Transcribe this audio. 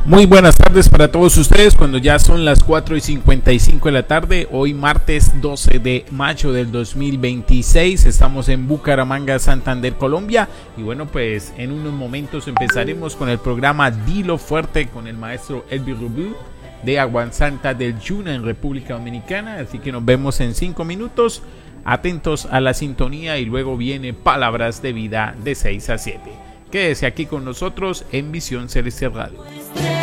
Muy buenas tardes para todos ustedes cuando ya son las 4:55 de la tarde. Hoy martes 12 de mayo del 2026. Estamos en Bucaramanga, Santander, Colombia. Y bueno, pues en unos momentos empezaremos con el programa Dilo Fuerte con el maestro Elvi Rubú de Aguasanta del Yuna en República Dominicana. Así que nos vemos en 5 minutos. Atentos a la sintonía y luego viene Palabras de Vida de 6 a 7. Quédese aquí con nosotros en Visión Celestial Radio.